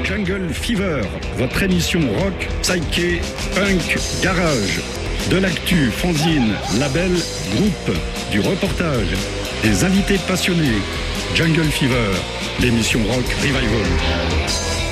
Jungle Fever, votre émission rock, psyché, punk, garage. De l'actu, fanzine, label, groupe, du reportage, des invités passionnés. Jungle Fever, l'émission rock revival.